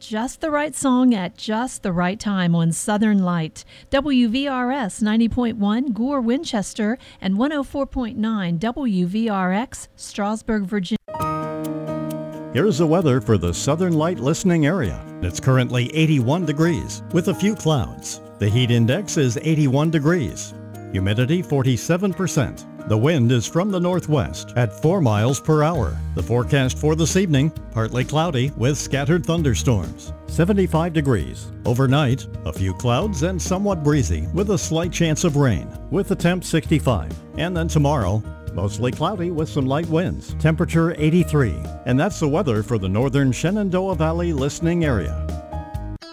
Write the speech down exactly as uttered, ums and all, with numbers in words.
Just the right song at just the right time on Southern Light. W V R S ninety point one Gore, Winchester, and one oh four point nine W V R X, Strasburg, Virginia. Here's the weather for the Southern Light listening area. It's currently eighty-one degrees with a few clouds. The heat index is eighty-one degrees. Humidity forty-seven percent. The wind is from the northwest at four miles per hour. The forecast for this evening, partly cloudy with scattered thunderstorms. seventy-five degrees. Overnight, a few clouds and somewhat breezy with a slight chance of rain, with the temp sixty-five. And then tomorrow, mostly cloudy with some light winds. Temperature eighty-three. And that's the weather for the northern Shenandoah Valley listening area.